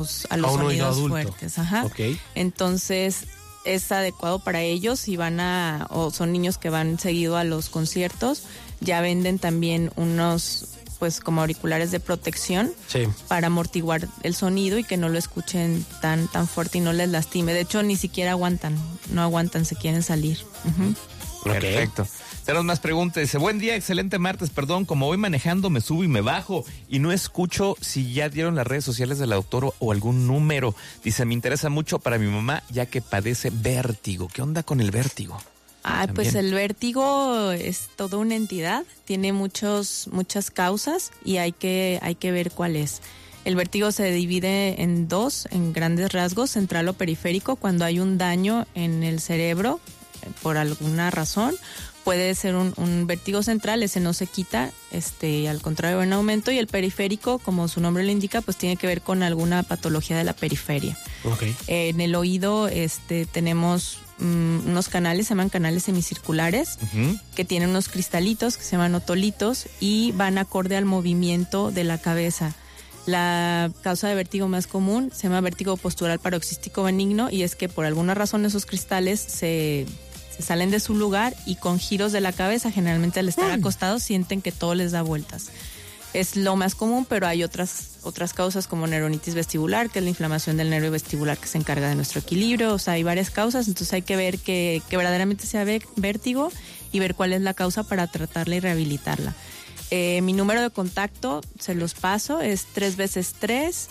a los un oído sonidos adulto. fuertes. Ajá. Okay. Entonces es adecuado para ellos si van o son niños que van seguido a los conciertos. Ya venden también unos, pues como auriculares de protección, Sí. para amortiguar el sonido y que no lo escuchen tan fuerte y no les lastime. De hecho, ni siquiera no aguantan, se quieren salir. Uh-huh. Perfecto. Tenemos más preguntas. Dice, buen día, excelente martes, perdón, como voy manejando me subo y me bajo y no escucho si ya dieron las redes sociales de la doctora o algún número. Dice, me interesa mucho para mi mamá ya que padece vértigo. ¿Qué onda con el vértigo? Pues el vértigo es toda una entidad, tiene muchas causas y hay que ver cuál es. El vértigo se divide en dos, en grandes rasgos, central o periférico. Cuando hay un daño en el cerebro, por alguna razón, puede ser un vértigo central, ese no se quita, al contrario va en aumento, y el periférico, como su nombre lo indica, pues tiene que ver con alguna patología de la periferia. Okay. En el oído tenemos unos canales, se llaman canales semicirculares, uh-huh, que tienen unos cristalitos que se llaman otolitos y van acorde al movimiento de la cabeza. La causa de vértigo más común se llama vértigo postural paroxístico benigno y es que por alguna razón esos cristales se salen de su lugar y con giros de la cabeza, generalmente al estar acostados, sienten que todo les da vueltas. Es lo más común, pero hay otras causas como neuronitis vestibular, que es la inflamación del nervio vestibular que se encarga de nuestro equilibrio. O sea, hay varias causas, entonces hay que ver que verdaderamente sea vértigo y ver cuál es la causa para tratarla y rehabilitarla. Mi número de contacto, se los paso, es 3x3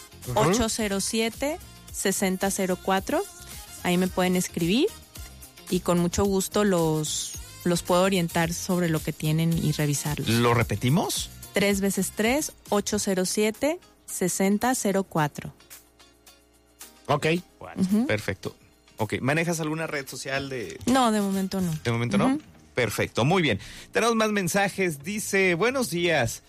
807 6004. Ahí me pueden escribir y con mucho gusto los puedo orientar sobre lo que tienen y revisarlos. ¿Lo repetimos? 3x3 807 6004. Ok. Uh-huh. Perfecto. Ok, ¿manejas alguna red social de...? No, de momento no. ¿De momento no? Perfecto, muy bien. Tenemos más mensajes. Dice, buenos días.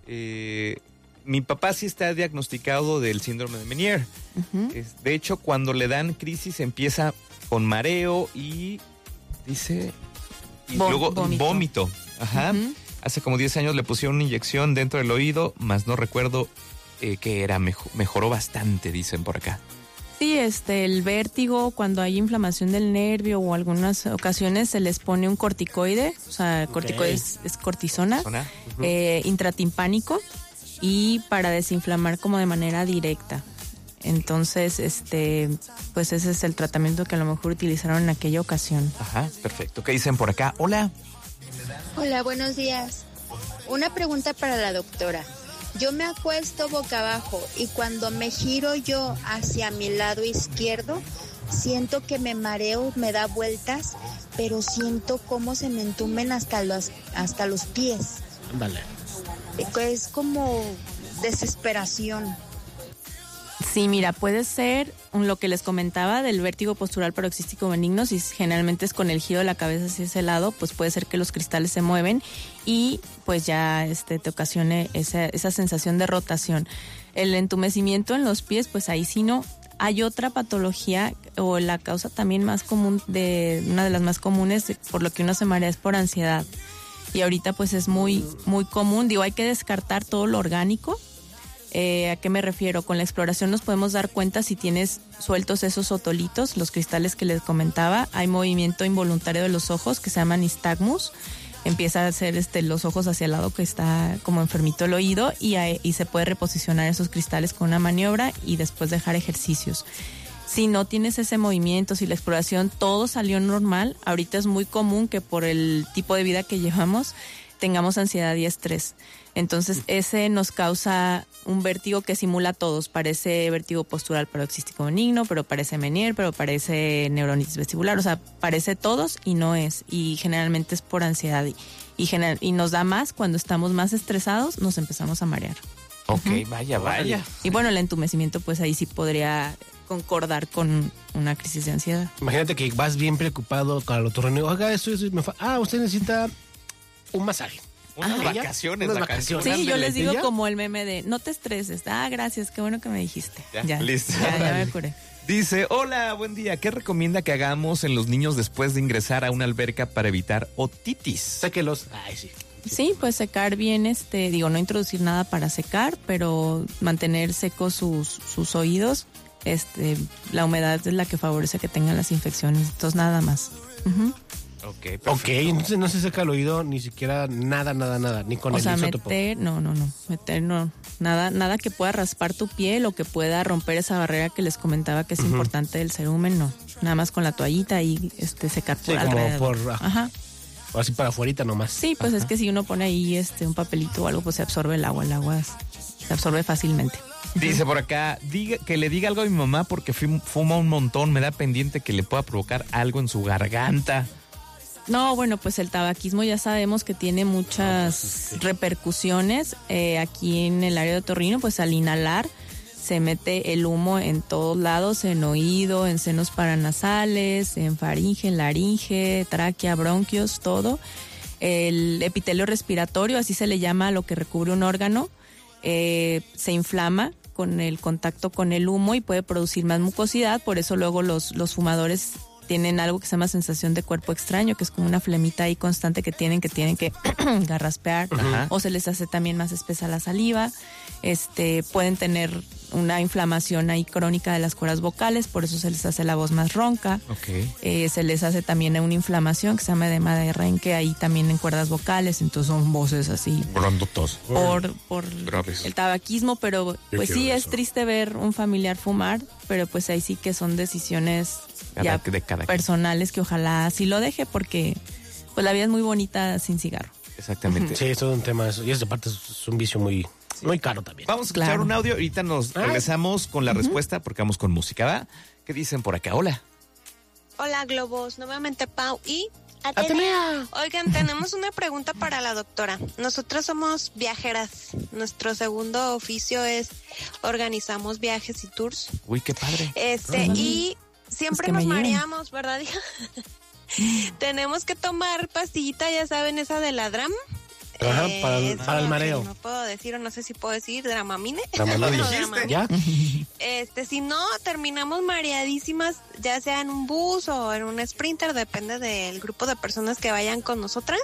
Mi papá sí está diagnosticado del síndrome de Meniere. Uh-huh. De hecho, cuando le dan crisis empieza con mareo y dice... Y luego vómito. Ajá. Uh-huh. Hace como 10 años le pusieron una inyección dentro del oído, más no recuerdo qué era. Mejoró bastante, dicen por acá. Sí, el vértigo, cuando hay inflamación del nervio o algunas ocasiones se les pone un corticoide, o sea, corticoide es cortisona, uh-huh, intratimpánico y para desinflamar como de manera directa. Entonces, pues ese es el tratamiento que a lo mejor utilizaron en aquella ocasión. Ajá, perfecto. ¿Qué dicen por acá? Hola. Hola, buenos días. Una pregunta para la doctora. Yo me acuesto boca abajo y cuando me giro yo hacia mi lado izquierdo, siento que me mareo, me da vueltas, pero siento cómo se me entumen hasta los pies. Ándale. Es como desesperación. Sí, mira, puede ser lo que les comentaba del vértigo postural paroxístico benigno, si generalmente es con el giro de la cabeza hacia ese lado, pues puede ser que los cristales se mueven y pues ya te ocasione esa sensación de rotación. El entumecimiento en los pies, pues ahí sí no. Hay otra patología o la causa también más común, una de las más comunes por lo que uno se marea es por ansiedad. Y ahorita pues es muy, muy común, hay que descartar todo lo orgánico. ¿A qué me refiero? Con la exploración nos podemos dar cuenta si tienes sueltos esos otolitos, los cristales que les comentaba. Hay movimiento involuntario de los ojos que se llama nistagmus. Empieza a hacer los ojos hacia el lado que está como enfermito el oído y se puede reposicionar esos cristales con una maniobra y después dejar ejercicios. Si no tienes ese movimiento, si la exploración todo salió normal, ahorita es muy común que por el tipo de vida que llevamos tengamos ansiedad y estrés. Entonces ese nos causa un vértigo que simula a todos. Parece vértigo postural paroxístico benigno, pero parece Meniere, pero parece neuronitis vestibular. O sea, parece todos y no es. Y generalmente es por ansiedad. Y nos da más cuando estamos más estresados, nos empezamos a marear. Ok, uh-huh. Vaya. Y bueno, el entumecimiento pues ahí sí podría concordar con una crisis de ansiedad. Imagínate que vas bien preocupado con el otorrino. Oiga, usted necesita un masaje. Unas vacaciones. Sí, yo les digo como el meme de no te estreses. Gracias, qué bueno que me dijiste. Ya, listo. Ya me curé. Dice, hola, buen día. ¿Qué recomienda que hagamos en los niños después de ingresar a una alberca para evitar otitis? Sáquelos. Ay, sí. Sí, pues secar bien, no introducir nada para secar, pero mantener secos sus oídos. La humedad es la que favorece que tengan las infecciones, entonces nada más. Uh-huh. Ok, entonces no se seca el oído ni siquiera nada, ni con el isótopo. Meter nada que pueda raspar tu piel o que pueda romper esa barrera que les comentaba que es importante del cerumen, no. Nada más con la toallita y secar por alrededor. Ajá. O así para afuerita nomás. Sí, pues es que si uno pone ahí un papelito o algo, pues se absorbe el agua se absorbe fácilmente. Dice por acá, que le diga algo a mi mamá porque fuma un montón, me da pendiente que le pueda provocar algo en su garganta. No, bueno, pues el tabaquismo ya sabemos que tiene muchas repercusiones. Aquí en el área de otorrino, pues al inhalar se mete el humo en todos lados, en oído, en senos paranasales, en faringe, en laringe, tráquea, bronquios, todo. El epitelio respiratorio, así se le llama a lo que recubre un órgano, se inflama con el contacto con el humo y puede producir más mucosidad, por eso luego los fumadores tienen algo que se llama sensación de cuerpo extraño, que es como una flemita ahí constante que tienen que garraspear, o se les hace también más espesa la saliva. Pueden tener una inflamación ahí crónica de las cuerdas vocales, por eso se les hace la voz más ronca. Okay. Se les hace también una inflamación que se llama edema de Renke ahí también en cuerdas vocales, entonces son voces así grandotas por el tabaquismo, pero pues sí es triste ver un familiar fumar, pero pues ahí sí que son decisiones ya personales que ojalá sí lo deje, porque pues la vida es muy bonita sin cigarro. Exactamente. Sí, es todo un tema eso, y esa parte es un vicio muy caro también. Vamos a escuchar un audio, ahorita nos regresamos con la respuesta porque vamos con música, ¿va? ¿Qué dicen por acá? Hola. Hola, Globos, nuevamente Pau y Atenea. Oigan, tenemos una pregunta para la doctora. Nosotras somos viajeras. Nuestro segundo oficio es organizamos viajes y tours. Uy, qué padre. Y siempre nos mareamos, ¿verdad, hija? Tenemos que tomar pastillita, ya saben, esa de la Dram. Ajá, para el mareo. No puedo decir, o no sé si puedo decir Dramamine. ¿Ya? Si no, terminamos mareadísimas, ya sea en un bus o en un sprinter, depende del grupo de personas que vayan con nosotras.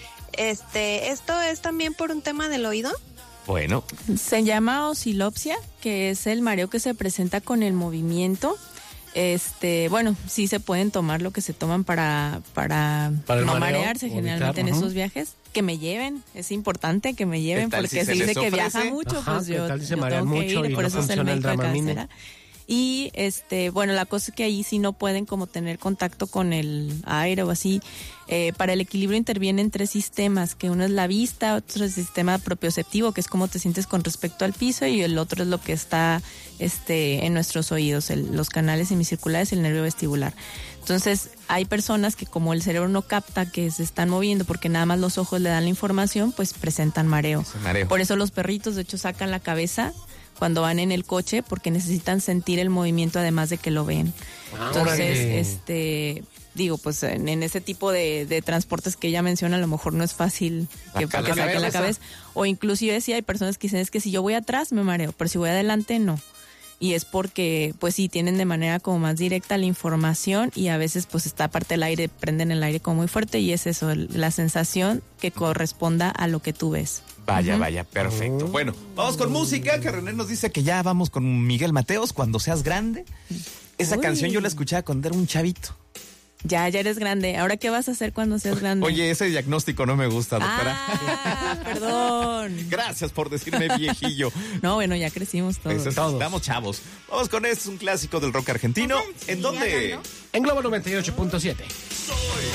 ¿Esto es también por un tema del oído? Bueno. Se llama oscilopsia, que es el mareo que se presenta con el movimiento. Bueno, sí se pueden tomar lo que se toman para no marearse generalmente en esos viajes. Que me lleven, es importante que me lleven porque si se dice que viaja mucho, pues yo tengo que ir, por eso es el médico de cabecera. Y bueno, la cosa es que ahí sí no pueden como tener contacto con el aire o así. Para el equilibrio intervienen 3 sistemas, que uno es la vista, otro es el sistema propioceptivo, que es cómo te sientes con respecto al piso, y el otro es lo que está en nuestros oídos, los canales semicirculares y el nervio vestibular. Entonces, hay personas que como el cerebro no capta que se están moviendo porque nada más los ojos le dan la información, pues presentan mareo. Por eso los perritos, de hecho, sacan la cabeza cuando van en el coche porque necesitan sentir el movimiento además de que lo ven. Entonces, pues en ese tipo de transportes que ella menciona, a lo mejor no es fácil que saque la cabeza. O inclusive sí hay personas que dicen, es que si yo voy atrás me mareo, pero si voy adelante no. Y es porque, pues sí, tienen de manera como más directa la información y a veces pues está aparte del aire, prenden el aire como muy fuerte y es eso, la sensación que corresponda a lo que tú ves. Vaya, perfecto. Bueno, vamos con música, que René nos dice que ya vamos con Miguel Mateos, Cuando Seas Grande. Esa canción yo la escuchaba cuando era un chavito. Ya eres grande. ¿Ahora qué vas a hacer cuando seas grande? Oye, ese diagnóstico no me gusta, doctora. Perdón. Gracias por decirme viejillo. No, bueno, ya crecimos todos. Estamos chavos. Vamos con esto, es un clásico del rock argentino. ¿En dónde? En Globo 98.7.